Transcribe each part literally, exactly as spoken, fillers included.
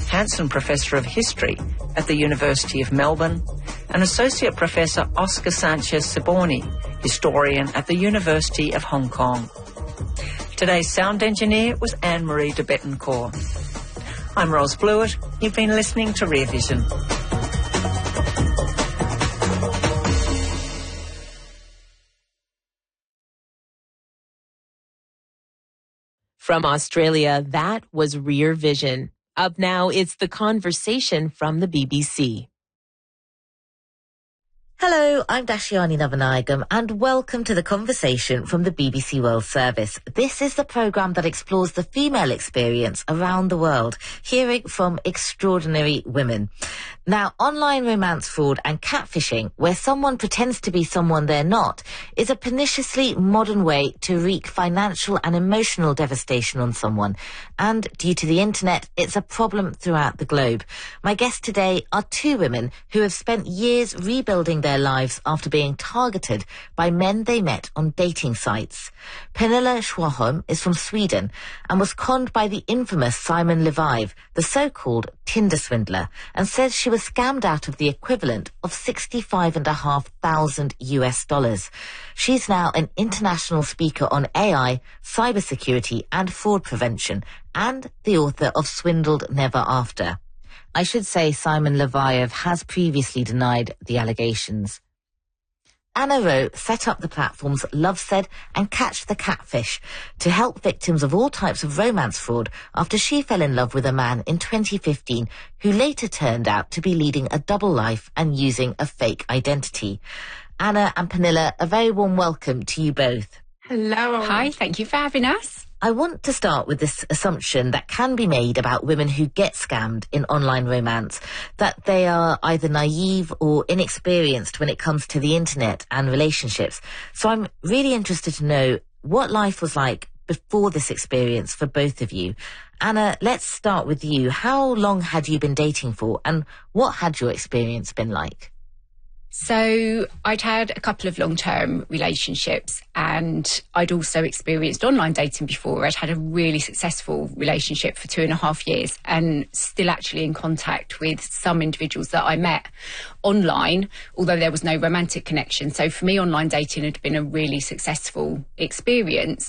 Hanson Professor of History at the University of Melbourne, and Associate Professor Oscar Sanchez-Siborni, historian at the University of Hong Kong. Today's sound engineer was Anne-Marie de Bettencourt. I'm Ros Blewett. You've been listening to Rear Vision. From Australia, that was Rear Vision. Up now, it's The Conversation from the B B C. Hello, I'm Dashiani Navanayagam and welcome to The Conversation from the B B C World Service. This is the programme that explores the female experience around the world, hearing from extraordinary women. Now, online romance fraud and catfishing, where someone pretends to be someone they're not, is a perniciously modern way to wreak financial and emotional devastation on someone. And due to the internet, it's a problem throughout the globe. My guests today are two women who have spent years rebuilding their lives after being targeted by men they met on dating sites. Pernilla Schwahom is from Sweden and was conned by the infamous Simon Levive, the so-called Tinder swindler, and says she was scammed out of the equivalent of sixty-five and a half thousand US dollars. She's now an international speaker on A I, cybersecurity and fraud prevention, and the author of Swindled Never After. I should say Simon Levive has previously denied the allegations. Anna Rowe set up the platforms Lovesed and Catch the Catfish to help victims of all types of romance fraud after she fell in love with a man in twenty fifteen who later turned out to be leading a double life and using a fake identity. Anna and Pernilla, a very warm welcome to you both. Hello. Hi, thank you for having us. I want to start with this assumption that can be made about women who get scammed in online romance, that they are either naive or inexperienced when it comes to the internet and relationships. So I'm really interested to know what life was like before this experience for both of you. Anna, let's start with you. How long had you been dating for, and what had your experience been like? So I'd had a couple of long-term relationships, and I'd also experienced online dating before. I'd had a really successful relationship for two and a half years and still actually in contact with some individuals that I met online, although there was no romantic connection. So for me, online dating had been a really successful experience.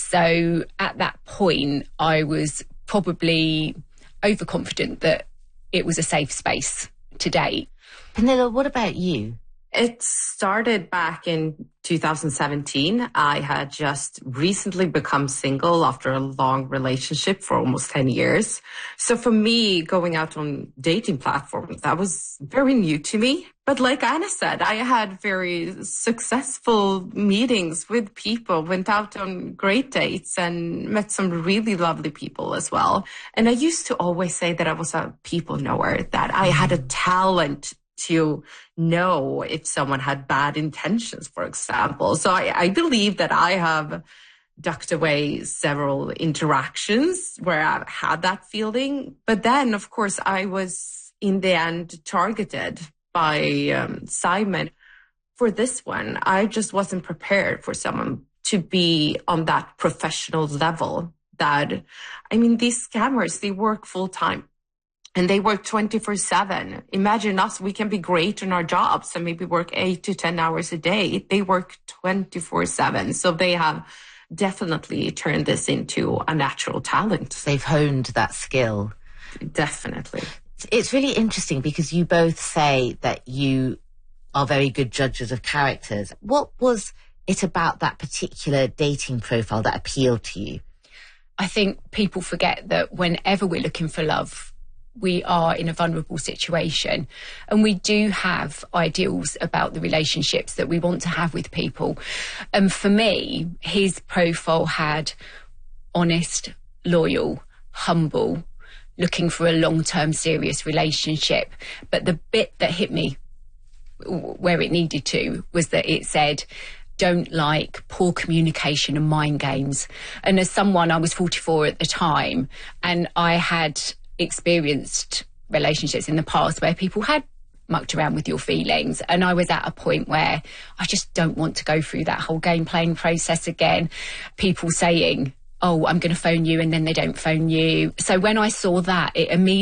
So at that point, I was probably overconfident that it was a safe space to date. Pernilla, what about you? It started back in two thousand seventeen. I had just recently become single after a long relationship for almost ten years. So for me, going out on dating platforms, that was very new to me. But like Anna said, I had very successful meetings with people, went out on great dates and met some really lovely people as well. And I used to always say that I was a people knower, that I had a talent to know if someone had bad intentions, for example. So I, I believe that I have ducked away several interactions where I've had that feeling. But then, of course, I was in the end targeted by um, Simon. For this one, I just wasn't prepared for someone to be on that professional level. That, I mean, these scammers, they work full time. And they work twenty-four seven. Imagine us, we can be great in our jobs and maybe work eight to ten hours a day. They work twenty-four seven. So they have definitely turned this into a natural talent. They've honed that skill. Definitely. It's really interesting because you both say that you are very good judges of characters. What was it about that particular dating profile that appealed to you? I think people forget that whenever we're looking for love, we are in a vulnerable situation, and we do have ideals about the relationships that we want to have with people. And for me, his profile had honest, loyal, humble, looking for a long-term serious relationship. But the bit that hit me where it needed to was that it said, don't like poor communication and mind games. And as someone, I was forty-four at the time, and I had experienced relationships in the past where people had mucked around with your feelings, and I was at a point where I just don't want to go through that whole game playing process again. People saying, oh, I'm going to phone you, and then they don't phone you. So when I saw that, it immediately